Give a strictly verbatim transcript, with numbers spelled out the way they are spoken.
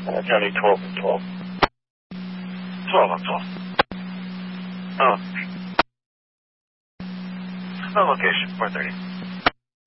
Uh, County twelve and twelve. twelve on twelve. Oh. No location, four thirty.